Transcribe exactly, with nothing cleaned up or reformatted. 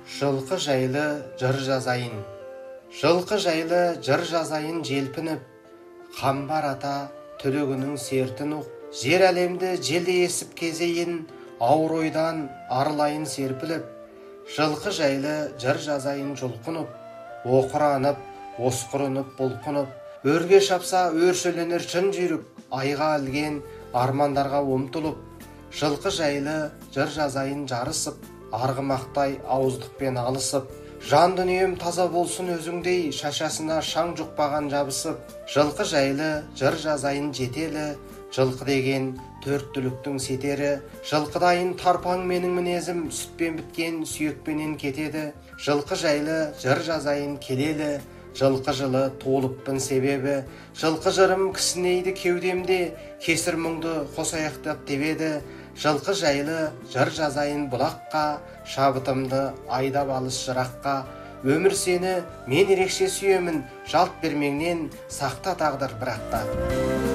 Жылқы жайлы жыр жазайын. Жылқы жайлы жыр жазайын желпініп, қамбар ата түлігінің сертін ұқ. Жер әлемді желде есіп кезейін, ауыр ойдан арылайын серпіліп. Жылқы жайлы жыр жазайын жұлқынып, оқыранып, осқырынып, бұлқынып. Өрге шапса өршеленер шын жүйрік, айға ілген армандарға ұмтылып. Жылқы жайлы жыр жазайын жарысып, арғымақтай ауыздықпен алысып. Жан дүнием таза болсын өзіңдей, шашасына шаң жұқпаған жабысып. Жылқы жайлы жыр жазайын жетелі, жылқы деген төрт түліктің сетері. Жылқыдайын тарпаң менің мінезім, сүтпен біткен сүйекпенен кетеді. Жылқы жайлы жыр жазайын келелі, жылқы жылы толыппын себебі. Жылқы жырым кісінейді кеудемде, кесір мұңды қос аяқтап тебеді. Жылқы жайлы жыр жазайын бұлаққа, шабытымды айдап алыс жыраққа. Өмір сені мен ерекше сүйемін, жалт бермеңнен сақта тағдыр біраққа.